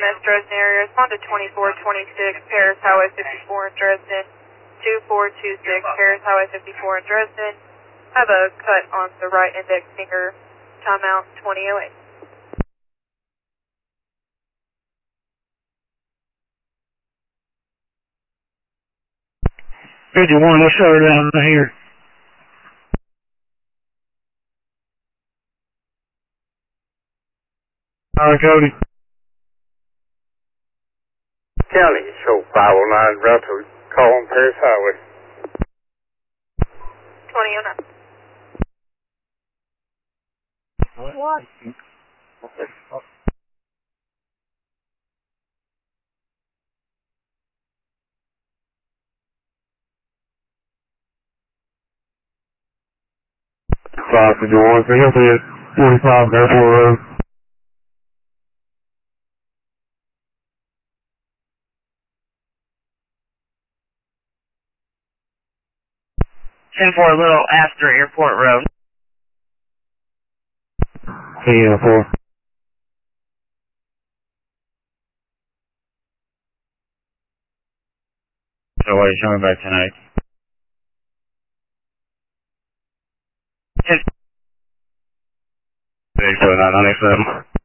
EMS Dresden area. Respond to 2426 Paris Highway 54 in Dresden. 2426 Paris Highway 54 in Dresden. Have a cut on the right index finger. Timeout 2008. 51, let's shut her down here. Alright, Cody. County, show 509, route to call on Paris Highway. 2009. What? Five 51, so you'll be at 45 Airport Road. 10-4 a little after Airport Road. TN4. So why are you coming back tonight? 10. Big 997.